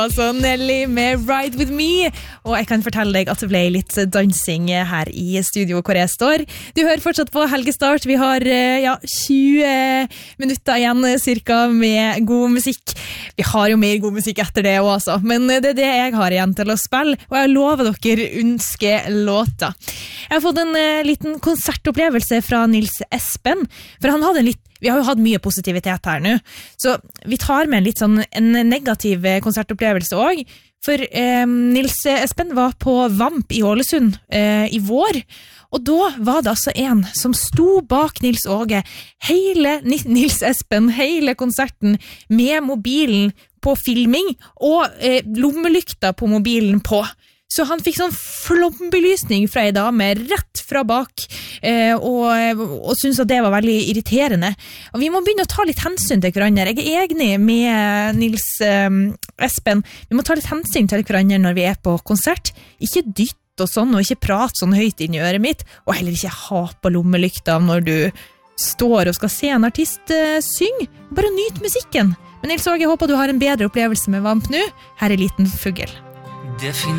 Altså Nelly med Ride With Me, og jeg kan fortelle deg at det ble litt dansing her i studio hvor jeg står. Du hører fortsatt på Helgestart, vi har 20 minutter igjen cirka med god musikk. Vi har jo mer god musikk etter det også, men det er det jeg har igjen til å spille, og jeg lover dere ønskelåter. Jeg har fått en liten konsertopplevelse fra Nils Espen, for han hadde vi har jo hatt mye positivitet her nå, så vi tar med en negativ konsertopplevelse også, for Nils Espen var på Vamp i Ålesund i vår, og da var det altså en som sto bak Nils Åge, hele Nils Espen, hele konserten med mobilen på filming og lommelykta på mobilen på. Så han fikk sånn flombelysning fra en dame rett fra bak, og syntes at det var veldig irriterende. Og vi må begynne å ta litt hensyn til hverandre. Jeg er enig med Nils Espen. Vi må ta litt hensyn til hverandre når vi er på konsert. Ikke dytt og sånn, og ikke prat sånn høyt inn i øret mitt, og heller ikke ha på lommelykta når du står og skal se en artist synge. Bare nyt musikken. Men Nils Åge, jeg håper du har en bedre opplevelse med Vamp nå. Her er Liten Fugl.